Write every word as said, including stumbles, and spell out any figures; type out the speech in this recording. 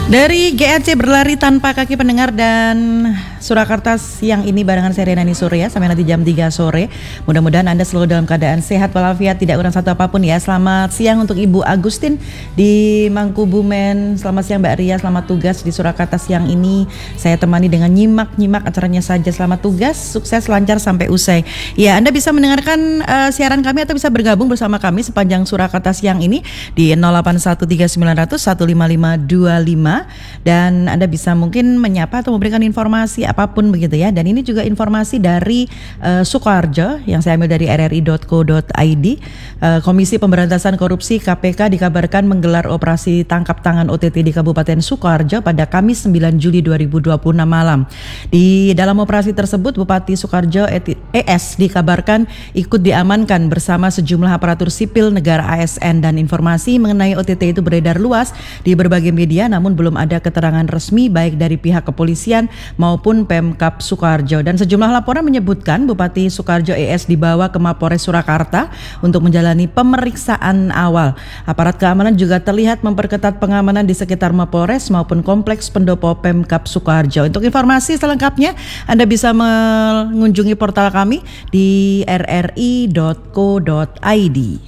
Dari G R C berlari tanpa kaki pendengar dan Surakarta siang ini barengan saya Renani Surya sampai nanti jam tiga sore. Mudah-mudahan Anda selalu dalam keadaan sehat walafiat, tidak kurang satu apapun ya. Selamat siang untuk Ibu Agustin di Mangkubumen. Selamat siang Mbak Ria, selamat tugas di Surakarta siang ini. Saya temani dengan nyimak-nyimak acaranya saja. Selamat tugas, sukses, lancar sampai usai. Ya, Anda bisa mendengarkan uh, siaran kami atau bisa bergabung bersama kami sepanjang Surakarta siang ini di nol delapan satu tiga sembilan nol nol satu lima lima dua lima. Dan Anda bisa mungkin menyapa atau memberikan informasi apapun begitu ya. Dan ini juga informasi dari uh, Sukoharjo yang saya ambil dari r r i dot co dot i d. uh, Komisi Pemberantasan Korupsi K P K dikabarkan menggelar operasi tangkap tangan O T T di Kabupaten Sukoharjo pada Kamis sembilan Juli dua ribu dua puluh enam malam. Di dalam operasi tersebut Bupati Sukoharjo E S dikabarkan ikut diamankan bersama sejumlah aparatur sipil negara A S N, dan informasi mengenai O T T itu beredar luas di berbagai media, namun belum ada keterangan resmi baik dari pihak kepolisian maupun Pemkab Sukoharjo. Dan sejumlah laporan menyebutkan Bupati Sukoharjo E S dibawa ke Mapores Surakarta untuk menjalani pemeriksaan awal. Aparat keamanan juga terlihat memperketat pengamanan di sekitar Mapores maupun kompleks pendopo Pemkab Sukoharjo. Untuk informasi selengkapnya Anda bisa mengunjungi portal kami di r r i dot co dot i d.